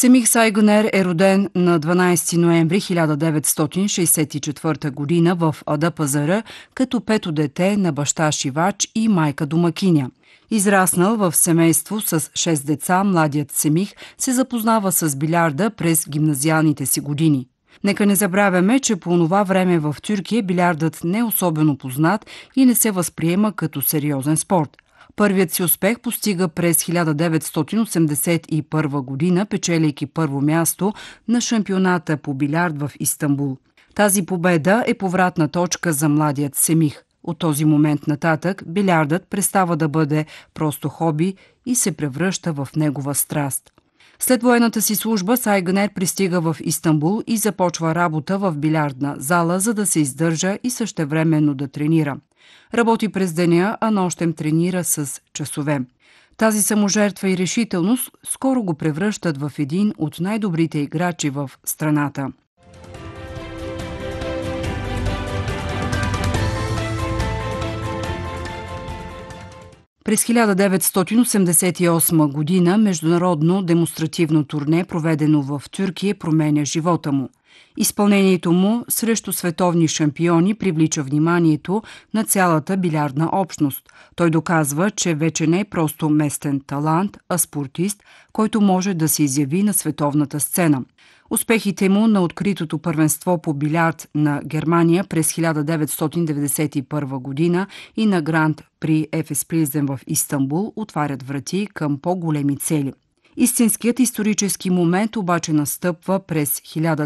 Семих Сайгонер е роден на 12 ноември 1964 година в Адапазара като пето дете на баща шивач и майка домакиня. Израснал в семейство с 6 деца, младият Семих се запознава с билярда през гимназиалните си години. Нека не забравяме, че по това време в Тюркия билярдът не е особено познат и не се възприема като сериозен спорт. Първият си успех постига през 1981 година, печелейки първо място на шампионата по билярд в Истанбул. Тази победа е повратна точка за младият Семих. От този момент нататък билярдът престава да бъде просто хоби и се превръща в негова страст. След военната си служба Сайгонер пристига в Истанбул и започва работа в билярдна зала, за да се издържа и същевременно да тренира. Работи през деня, а нощем тренира с часове. Тази саможертва и решителност скоро го превръщат в един от най-добрите играчи в страната. През 1988 година международно демонстративно турне, проведено в Тюркия, променя живота му. Изпълнението му срещу световни шампиони привлича вниманието на цялата билярдна общност. Той доказва, че вече не е просто местен талант, а спортист, който може да се изяви на световната сцена. Успехите му на откритото първенство по билярд на Германия през 1991 година и на Гранд при Ефес Плизен в Истанбул отварят врати към по-големи цели. Истинският исторически момент обаче настъпва през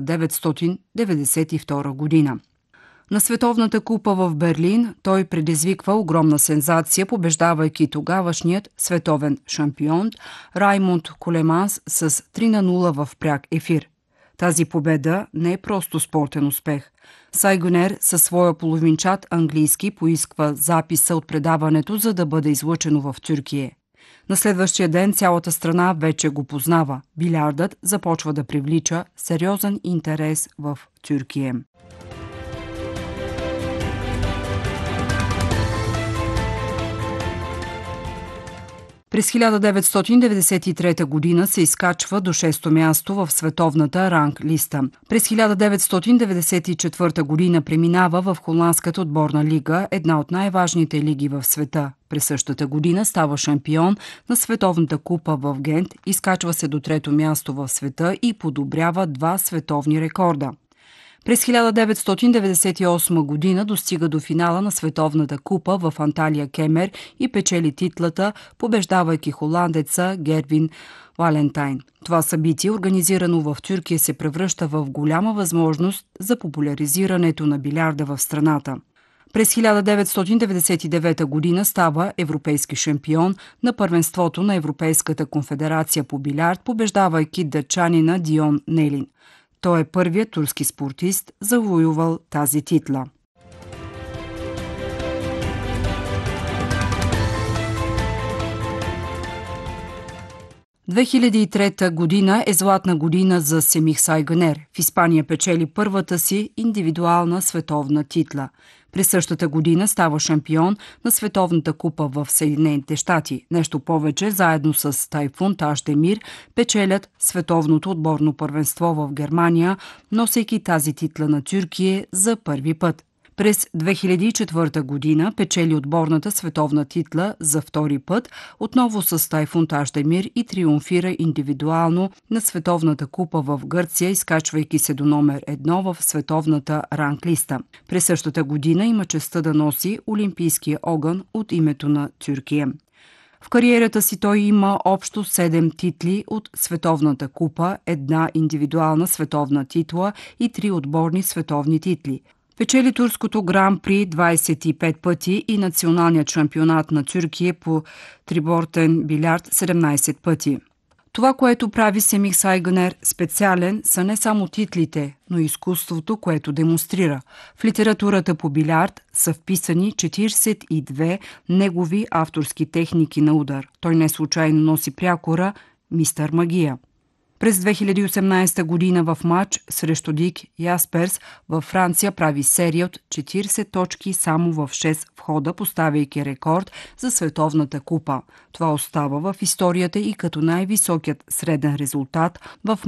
1992 година. На Световната купа в Берлин той предизвиква огромна сензация, побеждавайки тогавашният световен шампион Раймонд Колеманс с 3-0 в пряк ефир. Тази победа не е просто спортен успех. Сайгонер със своя половинчат английски поисква записа от предаването, за да бъде излъчено в Тюркия. На следващия ден цялата страна вече го познава. Билярдът започва да привлича сериозен интерес в Тюркия. През 1993 година се изкачва до 6-то място в световната ранг листа. През 1994 година преминава в Холандската отборна лига, една от най-важните лиги в света. През същата година става шампион на Световната купа в Гент, изкачва се до 3-то място в света и подобрява 2 световни рекорда. През 1998 година достига до финала на Световната купа в Анталия Кемер и печели титлата, побеждавайки холандеца Гервин Валентайн. Това събитие, организирано в Тюркия, се превръща в голяма възможност за популяризирането на билярда в страната. През 1999 година става европейски шампион на първенството на Европейската конфедерация по билярд, побеждавайки датчанина Дион Нелин. Той е първият турски спортист, завоювал тази титла. – 2003 година е златна година за Семих Сайгонер. В Испания печели първата си индивидуална световна титла. През същата година става шампион на Световната купа в Съединените щати. Нещо повече, заедно с Тайфун Таштемир печелят световното отборно първенство в Германия, носейки тази титла на Тюркия за първи път. През 2004 година печели отборната световна титла за втори път, отново с Тайфун Таштемир и триумфира индивидуално на Световната купа в Гърция, изкачвайки се до номер 1 в световната ранглиста. През същата година има честта да носи олимпийския огън от името на Тюркия. В кариерата си той има общо 7 титли от Световната купа, 1 индивидуална световна титла и 3 отборни световни титли. Печели турското гран-при 25 пъти и националният шампионат на Тюркия по трибортен билярд 17 пъти. Това, което прави Семих Сайгонер специален, са не само титлите, но и изкуството, което демонстрира. В литературата по билярд са вписани 42 негови авторски техники на удар. Той не случайно носи прякора «Мистър Магия». През 2018 година в матч срещу Дик Ясперс във Франция прави серия от 40 точки само в 6 входа, поставяйки рекорд за Световната купа. Това остава в историята и като най-високият среден резултат в